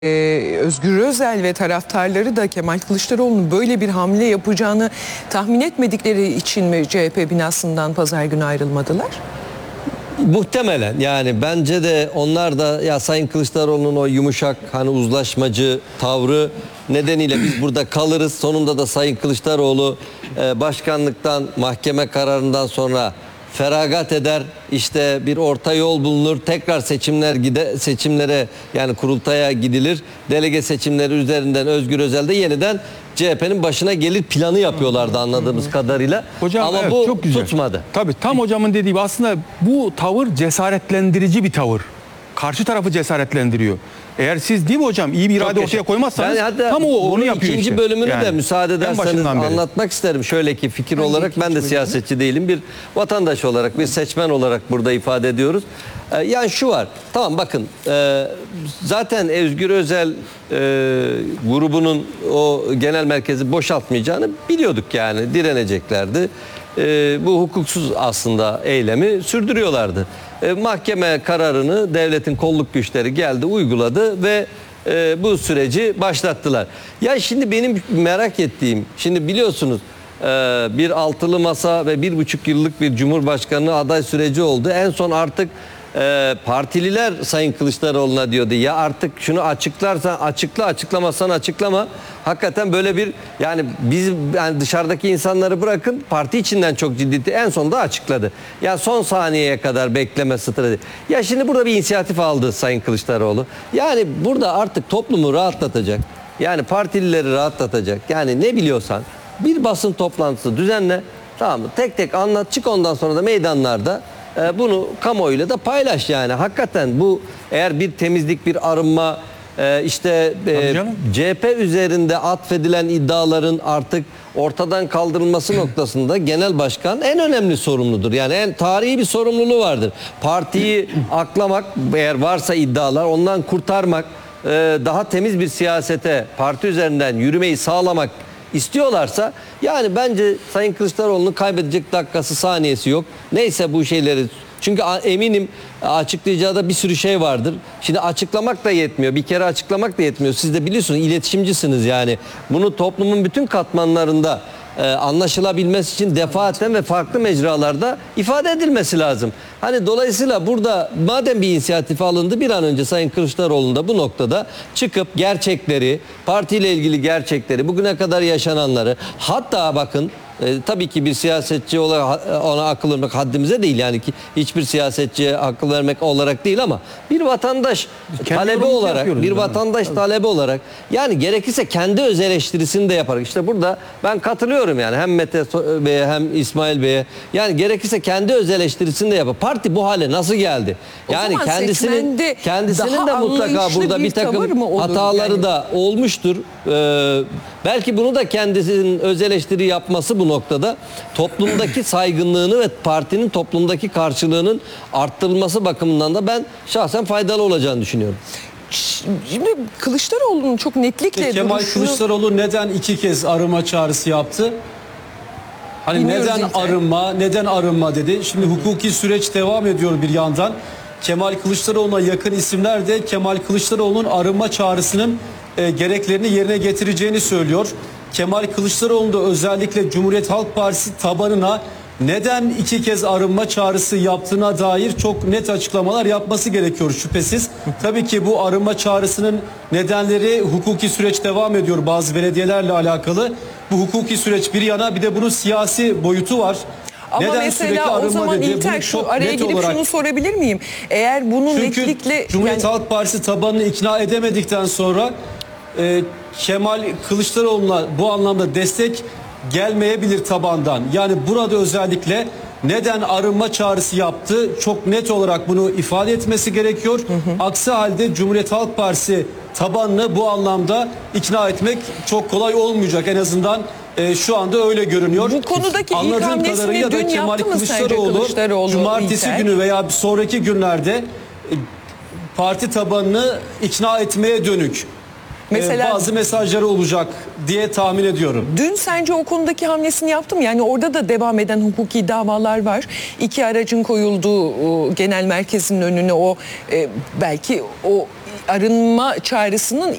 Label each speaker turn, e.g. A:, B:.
A: Özgür Özel ve taraftarları da Kemal Kılıçdaroğlu'nun böyle bir hamle yapacağını tahmin etmedikleri için mi CHP binasından pazar günü ayrılmadılar?
B: Muhtemelen, yani bence de onlar da ya Sayın Kılıçdaroğlu'nun o yumuşak, hani uzlaşmacı tavrı nedeniyle biz burada kalırız. Sonunda da Sayın Kılıçdaroğlu başkanlıktan, mahkeme kararından sonra feragat eder, işte bir orta yol bulunur, tekrar seçimlere, yani kurultaya gidilir, delege seçimleri üzerinden Özgür Özel de yeniden CHP'nin başına gelir planı yapıyorlardı anladığımız kadarıyla.
C: Hocam,
B: ama
C: evet,
B: bu
C: çok güzel
B: tutmadı.
C: Tabii tam hocamın dediği gibi aslında bu tavır cesaretlendirici bir tavır. Karşı tarafı cesaretlendiriyor. Eğer siz, değil mi hocam, iyi bir irade ortaya koymazsanız tam onu yapıyor
B: ikinci
C: işte.
B: bölümünü de müsaade ederseniz anlatmak isterim. Şöyle ki, fikir olarak ben de siyasetçi değilim. Bir vatandaş olarak, bir seçmen olarak burada ifade ediyoruz. Yani şu var. Tamam, bakın zaten Özgür Özel grubunun o genel merkezi boşaltmayacağını biliyorduk, yani direneceklerdi. Bu hukuksuz aslında eylemi sürdürüyorlardı. Mahkeme kararını devletin kolluk güçleri geldi, uyguladı ve bu süreci başlattılar. Ya şimdi benim merak ettiğim, şimdi biliyorsunuz bir altılı masa ve 1,5 yıllık bir cumhurbaşkanlığı aday süreci oldu. En son artık partililer Sayın Kılıçdaroğlu'na diyordu ya artık şunu açıklarsan açıkla, açıklamazsan açıklama. Hakikaten böyle bir, yani biz, yani dışarıdaki insanları bırakın, parti içinden çok ciddi, en sonunda açıkladı. Ya son saniyeye kadar bekleme strateji. Ya şimdi burada bir inisiyatif aldı Sayın Kılıçdaroğlu. Yani burada artık toplumu rahatlatacak. Yani partilileri rahatlatacak. Yani ne biliyorsan bir basın toplantısı düzenle. Tamam mı? Tek tek anlat, çık, ondan sonra da meydanlarda bunu kamuoyuyla da paylaş yani. Hakikaten bu, eğer bir temizlik, bir arınma, işte CHP üzerinde atfedilen iddiaların artık ortadan kaldırılması noktasında genel başkan en önemli sorumludur. Yani en tarihi bir sorumluluğu vardır. Partiyi aklamak, eğer varsa iddialar, ondan kurtarmak, daha temiz bir siyasete parti üzerinden yürümeyi sağlamak istiyorlarsa, yani bence Sayın Kılıçdaroğlu'nun kaybedecek dakikası, saniyesi yok. Neyse bu şeyleri, çünkü eminim açıklayacağı da bir sürü şey vardır. Şimdi açıklamak da yetmiyor. Bir kere açıklamak da yetmiyor. Siz de biliyorsunuz, iletişimcisiniz yani. Bunu toplumun bütün katmanlarında anlaşılabilmesi için defaten ve farklı mecralarda ifade edilmesi lazım. Hani dolayısıyla burada madem bir inisiyatif alındı, bir an önce Sayın Kılıçdaroğlu'nun da bu noktada çıkıp gerçekleri, partiyle ilgili gerçekleri, bugüne kadar yaşananları, hatta bakın tabii ki bir siyasetçi olarak ona akıl vermek haddimize değil, yani ki hiçbir siyasetçiye akıl vermek olarak değil, ama bir vatandaş talebi olarak, talebi olarak, yani gerekirse kendi öz eleştirisini de yaparak, işte burada ben katılıyorum yani hem Mete Bey'e hem İsmail Bey'e, yani gerekirse kendi öz eleştirisini de yapar. Parti bu hale nasıl geldi? Yani kendisinin de mutlaka burada bir takım hataları yani da olmuştur. Belki bunu da kendisinin öz eleştiri yapması bu noktada toplumdaki saygınlığını ve partinin toplumdaki karşılığının arttırılması bakımından da ben şahsen faydalı olacağını düşünüyorum.
A: Şimdi Kılıçdaroğlu'nun çok netlikle
D: Kemal Kılıçdaroğlu neden 2 kez arınma çağrısı yaptı? Hani bilmiyoruz neden arınma dedi. Şimdi hukuki süreç devam ediyor bir yandan. Kemal Kılıçdaroğlu'na yakın isimler de Kemal Kılıçdaroğlu'nun arınma çağrısının gereklerini yerine getireceğini söylüyor. Kemal Kılıçdaroğlu da özellikle Cumhuriyet Halk Partisi tabanına neden 2 kez arınma çağrısı yaptığına dair çok net açıklamalar yapması gerekiyor şüphesiz. Tabii ki bu arınma çağrısının nedenleri, hukuki süreç devam ediyor bazı belediyelerle alakalı. Bu hukuki süreç bir yana, bir de bunun siyasi boyutu var.
A: Ama neden mesela o zaman İlter, şu araya girip şunu sorabilir miyim? Eğer bunu netlikle...
D: Cumhuriyet Halk Partisi tabanını ikna edemedikten sonra Kemal Kılıçdaroğlu'na bu anlamda destek gelmeyebilir tabandan. Yani burada özellikle neden arınma çağrısı yaptı, çok net olarak bunu ifade etmesi gerekiyor. Aksi halde Cumhuriyet Halk Partisi tabanını bu anlamda ikna etmek çok kolay olmayacak. En azından şu anda öyle görünüyor.
A: Bu konudaki ilk hamlesini dün yaptı mı sence Kılıçdaroğlu?
D: Cumartesi günü veya bir sonraki günlerde parti tabanını ikna etmeye dönük mesela bazı mesajları olacak diye tahmin ediyorum.
A: Dün sence o konudaki hamlesini yaptı mı? Yani orada da devam eden hukuki davalar var. 2 aracın koyulduğu genel merkezin önüne, o belki o arınma çağrısının